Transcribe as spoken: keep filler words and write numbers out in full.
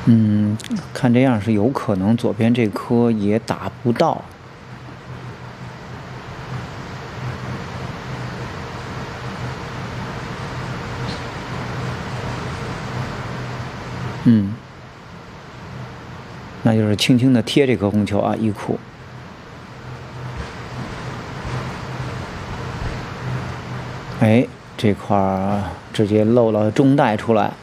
嗯，看这样是有可能左边这颗也打不到。嗯，那就是轻轻的贴这颗红球啊，一库。哎，这块儿直接漏了中带出来。